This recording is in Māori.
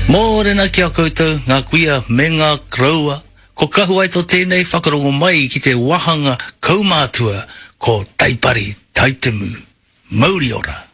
Mōrena ki a koutou, ngā kuia me ngā kraua, ko kahu ai tō tēnei whakarongo mai ki te wahanga kaumātua ko Taipari Taitemu. Mauri ora.